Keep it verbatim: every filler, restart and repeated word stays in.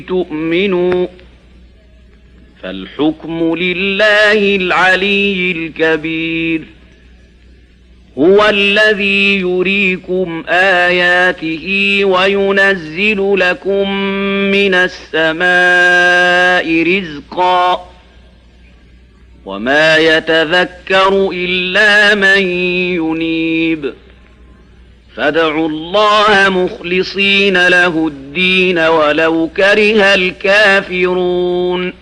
تؤمنوا فالحكم لله العلي الكبير هو الذي يريكم آياته وينزل لكم من السماء رزقا وما يتذكر إلا من ينيب فادعوا الله مخلصين له الدين ولو كره الكافرون